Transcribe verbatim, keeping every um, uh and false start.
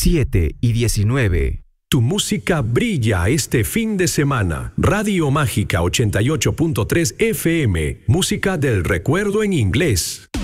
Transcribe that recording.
diecisiete y diecinueve. Tu música brilla este fin de semana. Radio Mágica ochenta y ocho punto tres F M. Música del recuerdo en inglés.